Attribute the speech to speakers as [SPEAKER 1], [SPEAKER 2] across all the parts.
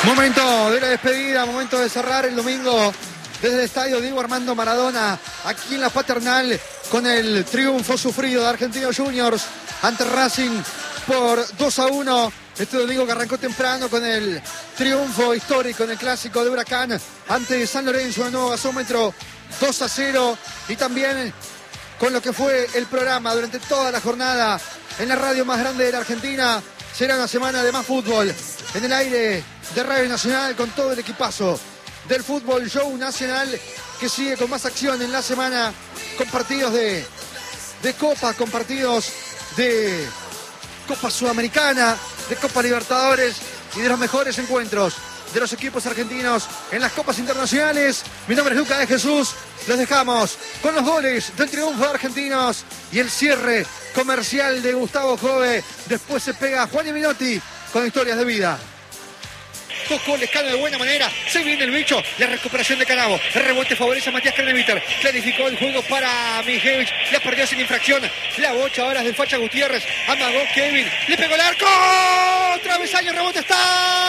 [SPEAKER 1] Momento de la despedida, momento de cerrar el domingo desde el estadio Diego Armando Maradona, aquí en la Paternal, con el triunfo sufrido de Argentinos Juniors ante Racing por 2-1. Este domingo que arrancó temprano con el triunfo histórico en el clásico de Huracán ante San Lorenzo, de nuevo gasómetro 2-0, y también con lo que fue el programa durante toda la jornada en la radio más grande de la Argentina. Será una semana de más fútbol en el aire de Radio Nacional, con todo el equipazo del Fútbol Show Nacional, que sigue con más acción en la semana, con partidos de Copa, con partidos de Copa Sudamericana, de Copa Libertadores y de los mejores encuentros de los equipos argentinos en las Copas Internacionales. Mi nombre es Lucas de Jesús. Los dejamos con los goles del triunfo de Argentinos y el cierre comercial de Gustavo Jove. Después se pega Juan Minotti con historias de vida. Tocó Lescano de buena manera, se viene el bicho, la recuperación de Canavo, el rebote favorece a Matías Craneviter, clarificó el juego para Mijevich, la perdió sin infracción, la bocha ahora es del Facha Gutiérrez, amagó Kevin, le pegó el arco, travesaño, rebote, está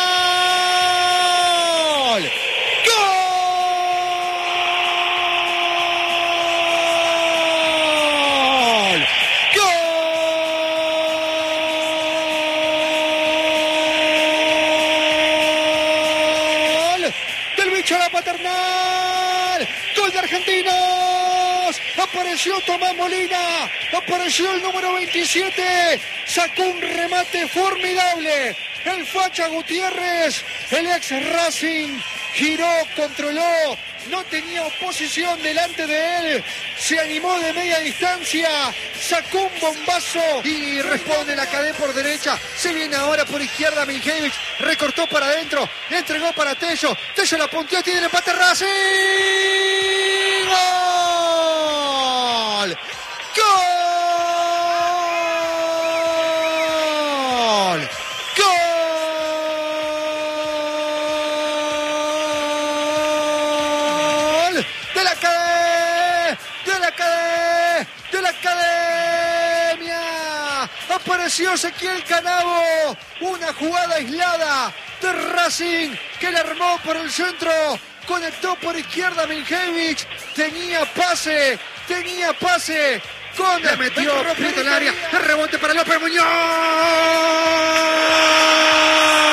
[SPEAKER 1] ¡gol! ¡Gol! La Paternal, gol de Argentinos, apareció Tomás Molina, apareció el número 27, sacó un remate formidable, el Facha Gutiérrez, el ex Racing, giró, controló, no tenía oposición delante de él, se animó de media distancia, sacó un bombazo y responde la cadena por derecha, se viene ahora por izquierda Mijevich, recortó para adentro, le entregó para Tello, Tello la punteó, tiene el empate Racing, ¡gol! ¡Gol! ¡Gol! De la academia, apareció Ezequiel Canavo, una jugada aislada de Racing que le armó por el centro, conectó por izquierda Mijevich, tenía pase, le metió Prieto en el área, el rebote para López Muñoz.